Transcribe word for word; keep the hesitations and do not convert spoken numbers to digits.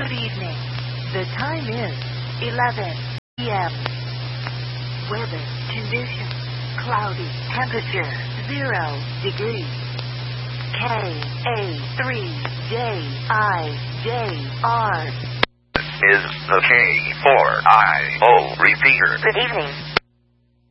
Good evening. The time is eleven p m Weather conditions cloudy. Temperature zero degrees. K A three J I J R is the K four I O repeater. Good evening.